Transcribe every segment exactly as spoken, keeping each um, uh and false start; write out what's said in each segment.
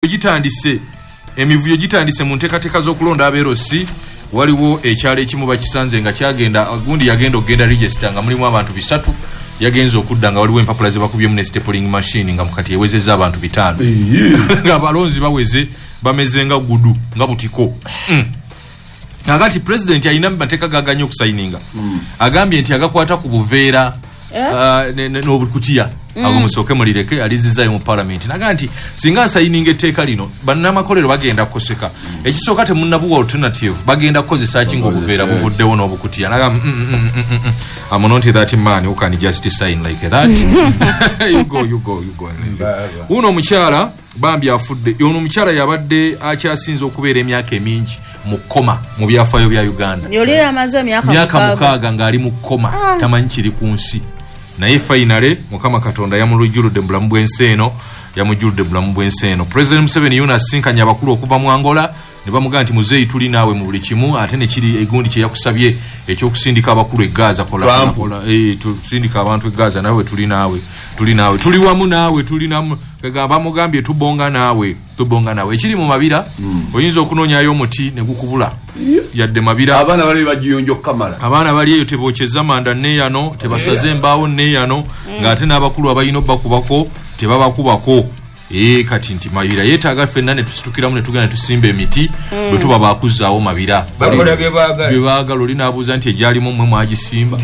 gitandise emivuyo gitandise mu nteekateeka z'okulonda abeerosi waliwo ekyalo ekimu bakisanze nga kyagenda gundi yagenda okugenda register nga mulimu abantu bisatu yagenza okudda nga waliwo empapula ze bakubye mu nest polling machine nga mukati ewezeza abantu bitano nga abalonzi baweze bameze nga gudu nga butiko mm. Agati president alina mateeka gaganya okusayininga mm. agambye nti agakwata ku buveera yeah. uh, n'obukutiya mm. ago musoke mulireke alizizayo mu parliament naga nti singa asayininga etteeka lino bannamakolero bagenda kukoseka mm. ekisooka temunnabuwa alternative bagenda kukozesa ki ng'obuveera buvuddewo n'obukutiya naga mm, mm, mm, mm, mm. I'm not that man who can just sign like that you go you go you go uno mukyala bambi afudde yono mukyala yabadde akyasinze okubeera emyaka emingi mu koma mu byafaayo bya Uganda yoli amaze myaka myaka mukaaga ng'ali mu koma ah. tamanyi kiri ku nsi naye finally mukama katonda yamulujjuludde bulamu bw'ensi eno yamujjuludde bulamu bw'ensi eno President Museveni yuna asinkanya abakulu okuva mu Angola ne bamugamba nti muzeeyi tuli naawe mu buli kimu ate ne kiri egundi kye yakusabye ekyokusindika abakulu e Gaza kola kola eh tusindika abantu e Gaza nawe tuli naawe tuli naawe tuli wamu naawe tuli namu kagamba mugambye tubonga naawe tubonga naawe ekiri mu mabira mm. oyinza okunonyayo omuti ne gukubula mm. yadde mabira abaana bali bagiyonjo kamala abaana bali eyo tebocheza manda ne yano tebasaze yeah. mbaawo ne yano mm. ngate n'abakulu abayino bakubako tebabakubako eh kati nti mabira yetaaga fenna ne tusitukira mu ne tugana tusimbe emiti bwe mm. tuba bakuzaawo mabira bakola byebaga byebaga loli nabuza nti ejali mu mmwe mwagisimba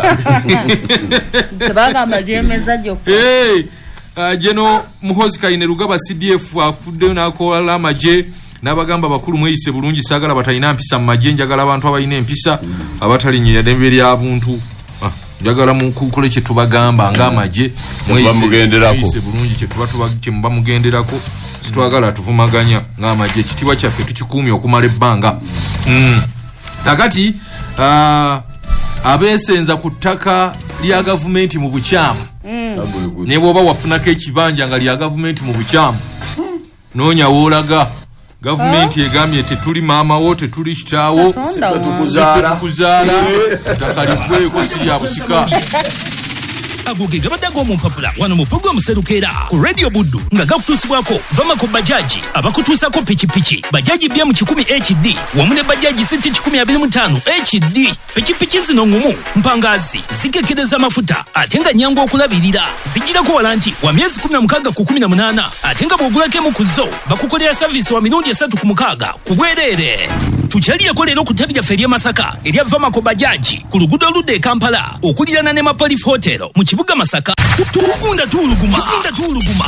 tebaga amajemeza joko eh Uh, jeno Muhoozi Kainerugaba C D F afudde nakola amaje nabagamba bakulu mweyise bulungi sagala batayina mpisa maje njagala abantu abayina empisa mm. abatalinyira dembere ya buntu ah, njagala mu kukole kye tubagamba nga amaje mweyise bulungi kye tuba tubagye mba mugenderako sitwagala tuvumaganya nga amaje kitibwa kyaffe tukikuumye okumala ebbanga mm. Takati uh, abesenza ku ttaka lya gavumenti mu bukyamu mm. ne bwoba wafunako ekibanja nga lya gavumenti mu bukyamu mm. noonya woolaga gavumenti egambye tetuli maama wo tetuli kitaawo tukuzaala ttaka liggweeko si lya busika agoge gabadago mu mpapula wano mu pogo muserukera ku radio buddu nga gakutusibwako vama ko bajaji abakutusako pichipichi bajaji bya mu kikumi H D wamune bajaji siti kikumi abiri mu ttaano H D pichipichi zino ngumu mpangazi zikekereza mafuta atenga nyango okulabirira zigira ko walanti wa myezi kumi na mukaaga ku kumi na munana atenga bwogulake mu kuzo bakukolera service wa mirundi esatu ku mukaaga ku bwerere tuchaliye ko lero kutabija feria Masaka erya vama ko bajaji ku lugudo lude Kampala okulirana ne Mapolif Hotel mu Kibuga Masaka tukunda tuluguma tukunda tuluguma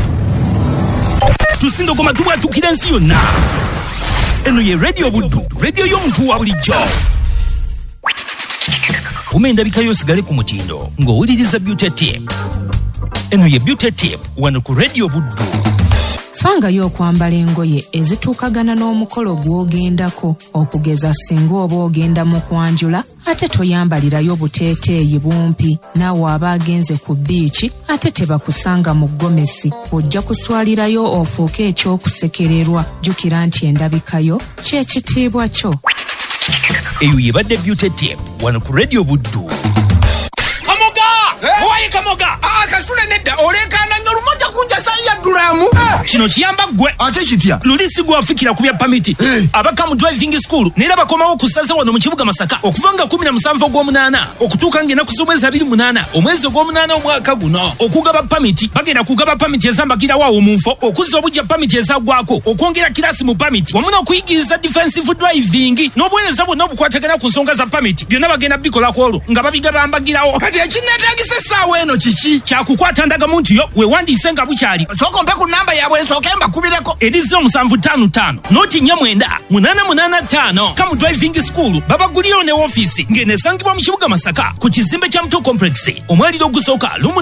tusindo goma tuwa tukirensi yonna eno ye radio buddu radio y'omuntu wa bulijjo umenda bikayo sigale ku mutindo ng'owuliriza beauty tip eno ye beauty tip wano ku radio buddu fanga y'okwambala engoye ezituukagana n'omukolo gw'ogendako okugeza singa oba ogenda mu kwanjula ate toyambalirayo buteeteeyi bumpi naawe aba agenze ku biici ate tebakusanga mu ggomesi ojja kuswalirayo ofuuke ekyokusekererwa jjukira nti endabikayo ky'ekitiibwa kyo eyo yebadde beauty tip wano ku radio buddu kamoga owaye kamoga akasule nedda olekana nnyo lumoja kunja sayya dulamu kino kiyamba gwe ate kitya lulisi gwafikira kubya pamiti abaka mu driving school nera bakomawo kusaza wano mu Kibuga Masaka okuvanga kumi na musanvu ogw'omunaana okutuuka ngena kusomwezi abiri munana omwezi ogw'omunaana omwaka guno okugaba pamiti bagenda kugaba pamiti ezambagira waawo mu nfo okuzza obujja pamiti ezagwako okwongera kirasi mu pamiti wamu n'okuyigiriza defensive driving n'obuweereza bwonna obukwatagana ku nsonga za pamiti byonna bagenda bikolako olwo nga babigaba mbagirawo kati ekineetagisa essaawa eno kiki kyakukwata ndagamuntu yo weewandiise nga bukyali sookompe ku namba yaabwe nsooke mbakubireko erize omusanvu ttaano ttaano noti nnya mwenda munaana munaana ttaano kamu driving school babagulirawo ne woofiisi ng'eneesangibwa mu Kibuga Masaka ku kizimbe kya Muto complex omwaliro ogusooka lumu